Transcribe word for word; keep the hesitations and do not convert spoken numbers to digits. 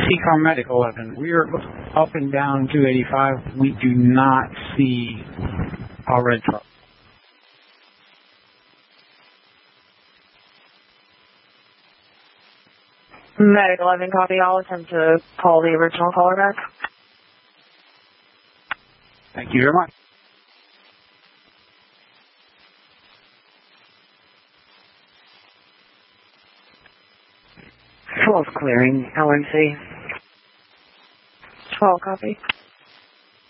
C-Com Medic eleven. We are up and down two eighty-five. We do not see a red truck. Medic eleven, copy. I'll attempt to call the original caller back. Thank you very much. twelve clearing, L M C. twelve, copy.